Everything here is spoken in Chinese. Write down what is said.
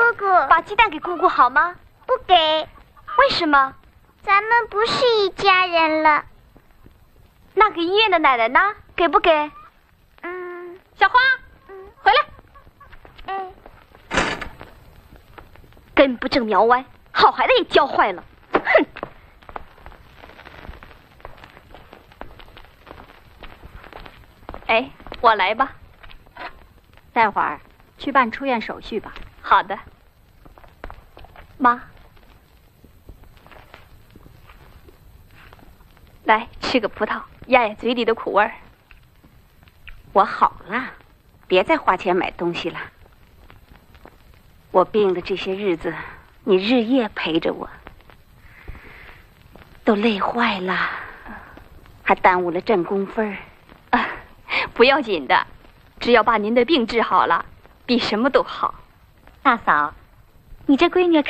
姑， 把鸡蛋给姑姑好吗？ 不给。 为什么？ 咱们不是一家人了。 那给医院的奶奶呢？给不给？小花，回来。根不正苗歪，好孩子也教坏了。哼！哎，我来吧。 待会儿去办出院手续吧。 好的。妈，来吃个葡萄，压压嘴里的苦味儿。 我好了，别再花钱买东西了。我病的这些日子，你日夜陪着我，都累坏了，还耽误了挣工分儿。 不要紧的，只要把您的病治好了，比什么都好。 大嫂，你这闺女可